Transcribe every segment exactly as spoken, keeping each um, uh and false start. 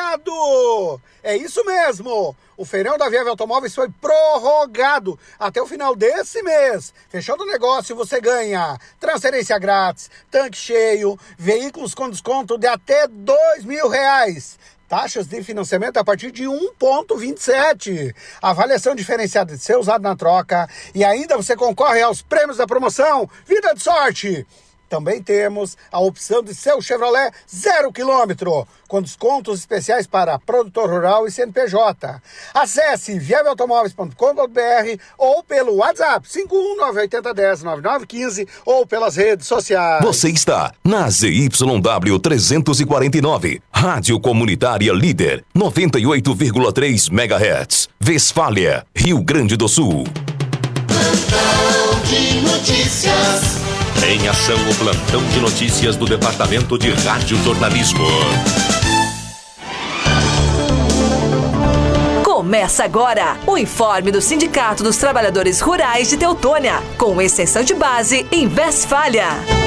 prorrogado! É isso mesmo! O feirão da Viave Automóveis foi prorrogado até o final desse mês. Fechando o negócio, você ganha transferência grátis, tanque cheio, veículos com desconto de até dois mil reais. Taxas de financiamento a partir de um vírgula vinte e sete. Avaliação diferenciada de ser usado na troca. E ainda você concorre aos prêmios da promoção Vida de Sorte. Também temos a opção de seu Chevrolet zero quilômetro, com descontos especiais para produtor rural e C N P J. Acesse viave automóveis ponto com ponto b r ou pelo WhatsApp cinco um nove oito zero um zero nove nove um cinco ou pelas redes sociais. Você está na Z Y W trezentos e quarenta e nove, Rádio Comunitária Líder, noventa e oito vírgula três megahertz, Westfália, Rio Grande do Sul. Plantão de notícias. Em ação, o plantão de notícias do Departamento de Rádio Jornalismo. Começa agora o informe do Sindicato dos Trabalhadores Rurais de Teutônia, com extensão de base em Westfália.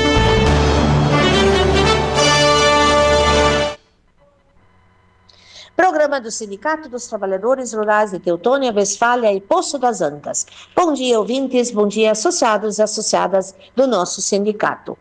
Programa do Sindicato dos Trabalhadores Rurais de Teutônia, Westfália e Poço das Antas. Bom dia, ouvintes, bom dia, associados e associadas do nosso sindicato.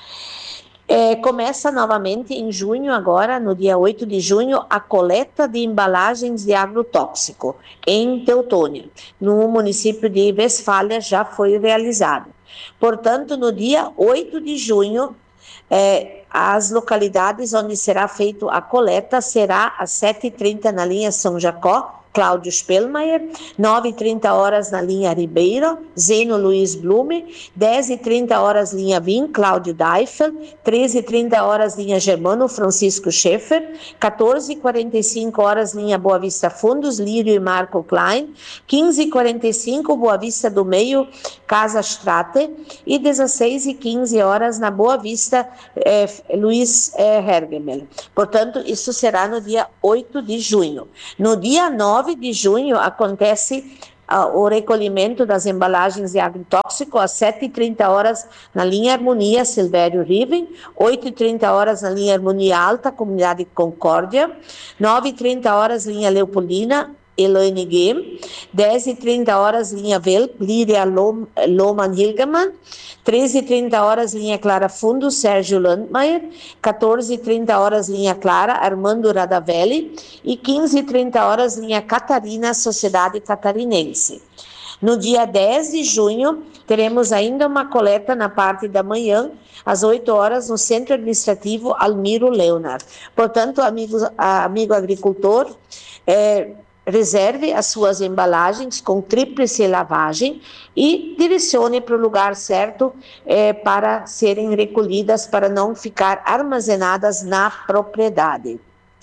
É, começa novamente em junho, agora, no dia oito de junho, a coleta de embalagens de agrotóxico em Teutônia. No município de Westfália já foi realizado. Portanto, no dia oito de junho, É, as localidades onde será feita a coleta será às sete e trinta na linha São Jacó, Cláudio Spellmeier, nove e trinta horas na linha Ribeiro, Zeno Luiz Blume, dez e trinta horas linha Vim, Cláudio Deifel, treze e trinta horas linha Germano, Francisco Schaeffer, quatorze e quarenta e cinco horas linha Boa Vista Fundos, Lírio e Marco Klein, quinze e quarenta e cinco Boa Vista do Meio, Casa Strate e dezesseis e quinze horas na Boa Vista eh, Luiz eh, Hergemel. Portanto, isso será no dia oito de junho. No dia nove de junho acontece uh, o recolhimento das embalagens de agrotóxico às sete e trinta horas na linha Harmonia Silvério Riven, oito e trinta horas na linha Harmonia Alta, Comunidade Concórdia, nove e trinta horas linha Leopoldina, Elaine Game, dez e trinta horas linha Velp, Líria Lohmann Hilgemann, treze e trinta horas linha Clara Fundo, Sérgio Landmeier, quatorze e trinta horas linha Clara, Armando Radavelli e quinze e trinta horas linha Catarina, Sociedade Catarinense. No dia dez de junho, teremos ainda uma coleta na parte da manhã, às oito horas, no Centro Administrativo Almiro Leonard. Portanto, amigo, amigo agricultor, é, reserve as suas embalagens com tríplice lavagem e direcione para o lugar certo eh, para serem recolhidas, para não ficar armazenadas na propriedade.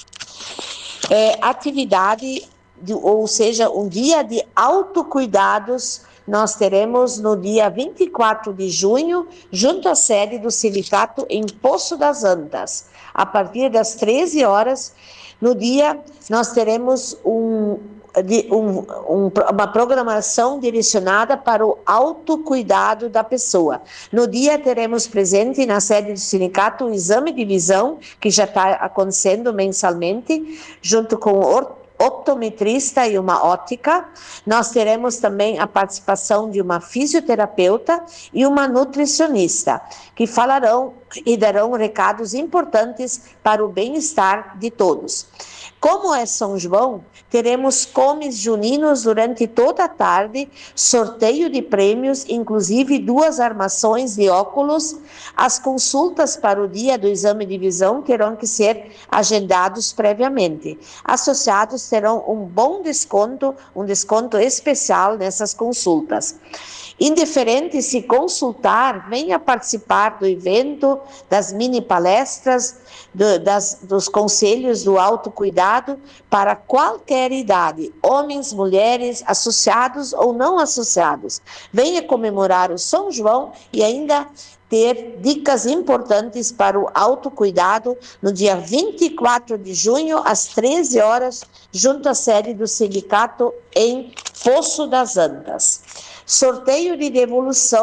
É, atividade, de, ou seja, um dia de autocuidados, nós teremos no dia vinte e quatro de junho, junto à sede do sindicato em Poço das Antas, a partir das treze horas. No dia, nós teremos um, um, um, uma programação direcionada para o autocuidado da pessoa. No dia, teremos presente na sede do sindicato o exame de visão, que já está acontecendo mensalmente, junto com o optometrista e uma ótica. Nós teremos também a participação de uma fisioterapeuta e uma nutricionista, que falarão e darão recados importantes para o bem-estar de todos. Como é São João, teremos comes juninos durante toda a tarde, sorteio de prêmios, inclusive duas armações de óculos. As consultas para o dia do exame de visão terão que ser agendados previamente. Associados terão um bom desconto, um desconto especial nessas consultas. Indiferente se consultar, venha participar do evento, das mini palestras, do, das, dos conselhos do autocuidado para qualquer idade, homens, mulheres, associados ou não associados. Venha comemorar o São João e ainda ter dicas importantes para o autocuidado no dia vinte e quatro de junho, às treze horas, junto à sede do sindicato em Poço das Antas. Sorteio de devolução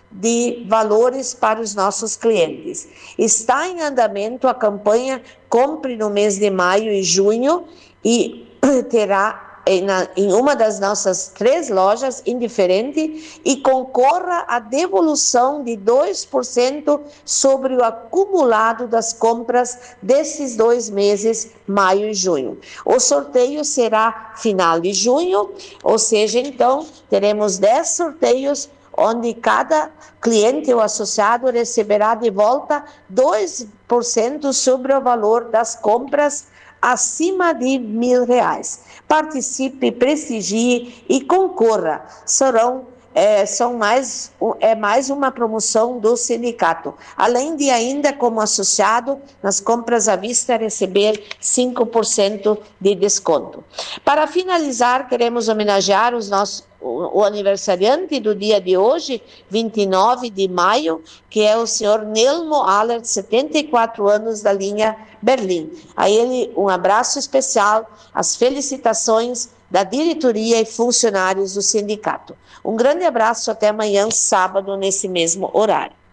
de valores para os nossos clientes. Está em andamento a campanha Compre no mês de maio e junho e terá em uma das nossas três lojas indiferente e concorra à devolução de dois por cento sobre o acumulado das compras desses dois meses, maio e junho. O sorteio será final de junho, ou seja, então, teremos dez sorteios onde cada cliente ou associado receberá de volta dois por cento sobre o valor das compras acima de mil reais. Participe, prestigie e concorra. Serão, é, são mais, é mais uma promoção do sindicato. Além de ainda, como associado, nas compras à vista, receber cinco por cento de desconto. Para finalizar, queremos homenagear os nossos o aniversariante do dia de hoje, vinte e nove de maio, que é o senhor Nelmo Aller, setenta e quatro anos, da linha Berlim. A ele um abraço especial, as felicitações da diretoria e funcionários do sindicato. Um grande abraço, até amanhã, sábado, nesse mesmo horário.